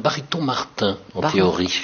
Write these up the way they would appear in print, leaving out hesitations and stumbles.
baryton Martin, en théorie.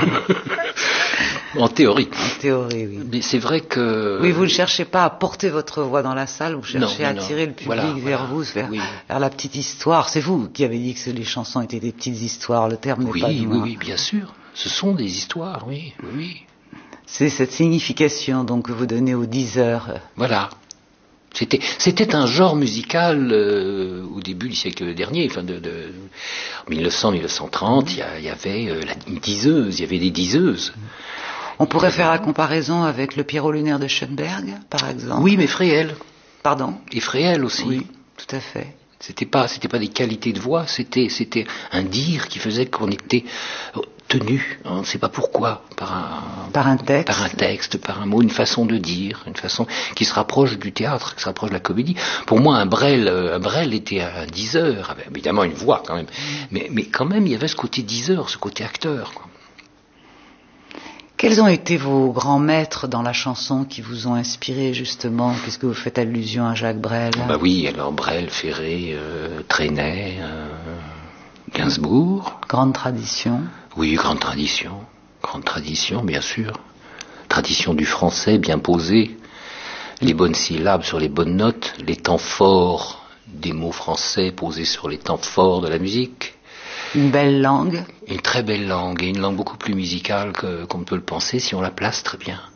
En théorie. En théorie, oui. Mais c'est vrai que... Oui, vous ne cherchez pas à porter votre voix dans la salle, vous cherchez à attirer le public vers vous, vers la petite histoire. C'est vous qui avez dit que les chansons étaient des petites histoires, le terme n'est pas de moi. Oui, bien sûr. Ce sont des histoires, oui. C'est cette signification donc que vous donnez aux 10 heures. Voilà. C'était un genre musical au début du siècle dernier, enfin en 1900-1930, il y avait une diseuse, il y avait des diseuses. On pourrait faire la comparaison avec le Pierrot lunaire de Schoenberg, par exemple. Oui, mais Fréhel. Pardon. Et Fréhel aussi. Oui, tout à fait. C'était pas des qualités de voix, c'était un dire qui faisait qu'on était tenu, on ne sait pas pourquoi, par un texte, par un mot, une façon de dire, une façon qui se rapproche du théâtre, qui se rapproche de la comédie. Pour moi, un Brel était un diseur, avec évidemment une voix quand même, mais quand même il y avait ce côté diseur, ce côté acteur, quoi. Quels ont été vos grands maîtres dans la chanson qui vous ont inspiré justement, puisque vous faites allusion à Jacques Brel? Bah oui, alors Brel, Ferré, Trenet, Gainsbourg. Grande tradition. Oui, grande tradition, bien sûr. Tradition du français bien posée, les bonnes syllabes sur les bonnes notes, les temps forts des mots français posés sur les temps forts de la musique. Une belle langue. Une très belle langue, et une langue beaucoup plus musicale qu'on ne peut le penser si on la place très bien.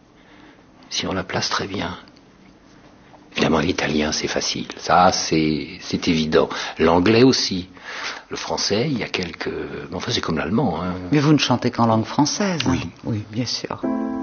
Évidemment, l'italien, c'est facile. Ça, c'est évident. L'anglais aussi. Le français, il y a quelques... Enfin, c'est comme l'allemand. Hein. Mais vous ne chantez qu'en langue française. Oui. Oui, bien sûr.